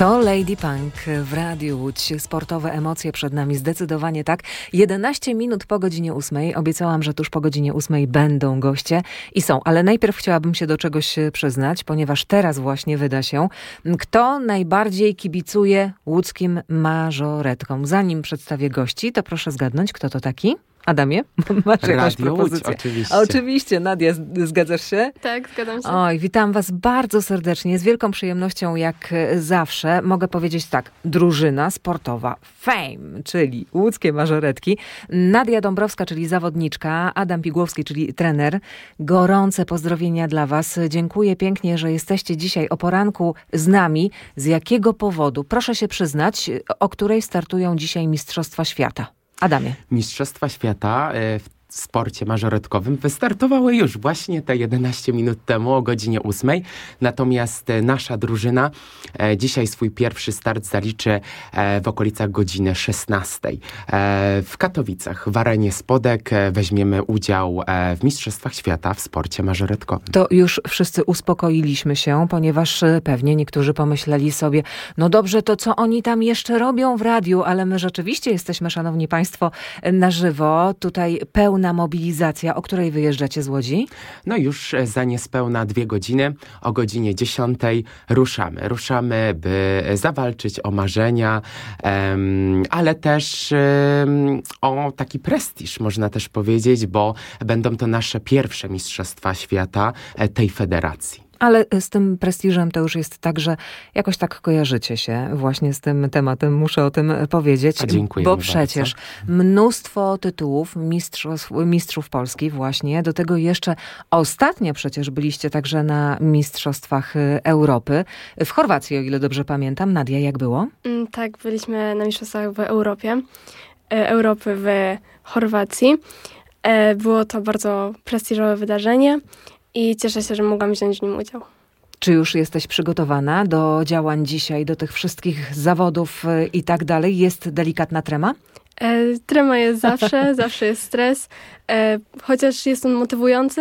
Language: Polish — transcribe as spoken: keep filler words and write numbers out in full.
To Lady Punk w Radiu Łódź. Sportowe emocje przed nami, zdecydowanie tak. jedenaście minut po godzinie ósmej. Obiecałam, że tuż po godzinie ósmej będą goście i są. Ale najpierw chciałabym się do czegoś przyznać, ponieważ teraz właśnie wyda się, kto najbardziej kibicuje łódzkim mażoretkom. Zanim przedstawię gości, to proszę zgadnąć, kto to taki? Adamie, masz jakąś Radio propozycję? Łódź, oczywiście. Oczywiście. Nadia, zgadzasz się? Tak, zgadzam się. Oj, witam was bardzo serdecznie. Z wielką przyjemnością, jak zawsze, mogę powiedzieć tak. Drużyna sportowa Fame, czyli łódzkie mażoretki. Nadia Dąbrowska, czyli zawodniczka. Adam Pigłowski, czyli trener. Gorące pozdrowienia dla was. Dziękuję pięknie, że jesteście dzisiaj o poranku z nami. Z jakiego powodu? Proszę się przyznać, o której startują dzisiaj Mistrzostwa Świata. Adamie. Mistrzostwa Świata w sporcie mażoretkowym wystartowały już właśnie te jedenaście minut temu o godzinie ósmej. Natomiast nasza drużyna dzisiaj swój pierwszy start zaliczy w okolicach godziny szesnastej. W Katowicach, w arenie Spodek weźmiemy udział w Mistrzostwach Świata w sporcie mażoretkowym. To już wszyscy uspokoiliśmy się, ponieważ pewnie niektórzy pomyśleli sobie, no dobrze, to co oni tam jeszcze robią w radiu, ale my rzeczywiście jesteśmy, szanowni państwo, na żywo. Tutaj pełna mobilizacja. O której wyjeżdżacie z Łodzi? No już za niespełna dwie godziny, o godzinie dziesiątej ruszamy. Ruszamy, by zawalczyć o marzenia, um, ale też um, o taki prestiż, można też powiedzieć, bo będą to nasze pierwsze Mistrzostwa Świata tej federacji. Ale z tym prestiżem to już jest tak, że jakoś tak kojarzycie się właśnie z tym tematem. Muszę o tym powiedzieć. A dziękuję. Bo przecież bardzo. Mnóstwo tytułów mistrzów, mistrzów Polski właśnie. Do tego jeszcze ostatnio przecież byliście także na Mistrzostwach Europy. W Chorwacji, o ile dobrze pamiętam. Nadia, jak było? Mm, tak, byliśmy na Mistrzostwach w Europie. E, Europy w Chorwacji. E, było to bardzo prestiżowe wydarzenie. I cieszę się, że mogłam wziąć w nim udział. Czy już jesteś przygotowana do działań dzisiaj, do tych wszystkich zawodów i tak dalej? Jest delikatna trema? E, trema jest zawsze, zawsze jest stres, e, chociaż jest on motywujący.